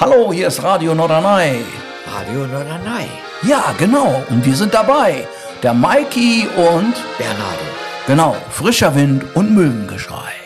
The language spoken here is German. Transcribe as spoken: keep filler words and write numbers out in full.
Hallo, hier ist Radio Norderney. Radio Norderney? Ja, genau. Und wir sind dabei. Der Maiki und Bernardo. Genau, frischer Wind und Möwengeschrei.